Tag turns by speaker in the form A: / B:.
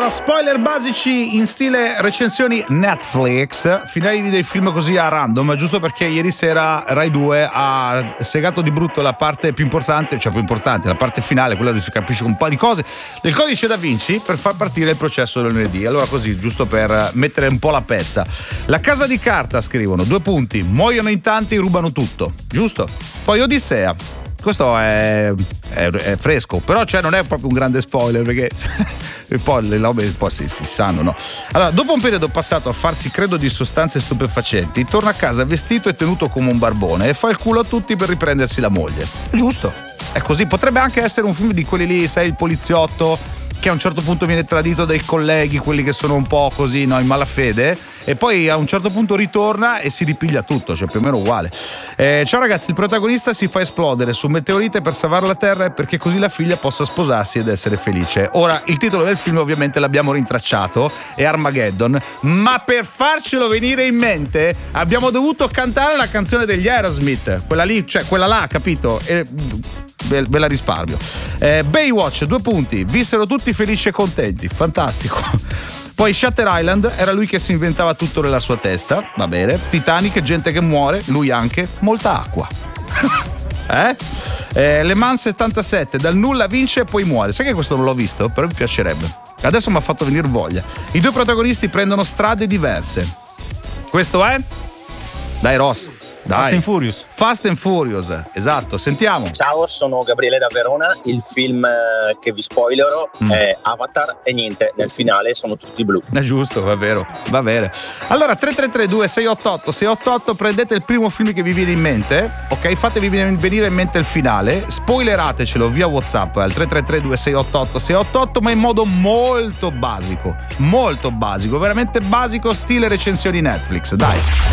A: Allora, spoiler basici in stile recensioni Netflix, finali dei film così a random, giusto perché ieri sera Rai 2 ha segato di brutto la parte più importante, cioè più importante, la parte finale, quella dove si capisce un po' di cose del codice da Vinci per far partire il processo del lunedì. Allora così, giusto per mettere un po' la pezza. La casa di carta, scrivono, 2 punti, muoiono in tanti, rubano tutto, giusto? Poi Odissea. Questo è fresco, però cioè non è proprio un grande spoiler perché poi le robe poi si sanno, no? Allora, dopo un periodo passato a farsi credo di sostanze stupefacenti, torna a casa vestito e tenuto come un barbone e fa il culo a tutti per riprendersi la moglie. È giusto, è così. Potrebbe anche essere un film di quelli lì, sai, il poliziotto che a un certo punto viene tradito dai colleghi, quelli che sono un po' così, no, in malafede, e poi a un certo punto ritorna e si ripiglia tutto, cioè più o meno uguale. Ciao ragazzi, il protagonista si fa esplodere su un meteorite per salvare la Terra e perché così la figlia possa sposarsi ed essere felice. Ora, il titolo del film ovviamente l'abbiamo rintracciato, è Armageddon, ma per farcelo venire in mente abbiamo dovuto cantare la canzone degli Aerosmith, quella lì, cioè quella là, capito? Ve la risparmio. Baywatch, 2 punti, vissero tutti felici e contenti, fantastico. Poi Shutter Island, era lui che si inventava tutto nella sua testa, va bene. Titanic, gente che muore, lui anche, molta acqua. Le Mans 77, dal nulla vince e poi muore. Sai che questo non l'ho visto? Però mi piacerebbe. Adesso mi ha fatto venire voglia. I 2 protagonisti prendono strade diverse. Questo è? Dai Ross. Dai. Fast and Furious, esatto, sentiamo.
B: Ciao, sono Gabriele da Verona. Il film che vi spoilerò è Avatar e niente, nel finale sono tutti blu.
A: È giusto, va vero, va bene. Allora 333-2688-688, prendete il primo film che vi viene in mente, ok? Fatevi venire in mente il finale, spoileratecelo via WhatsApp al 333-2688-688, ma in modo molto basico, veramente basico, stile recensioni Netflix, dai.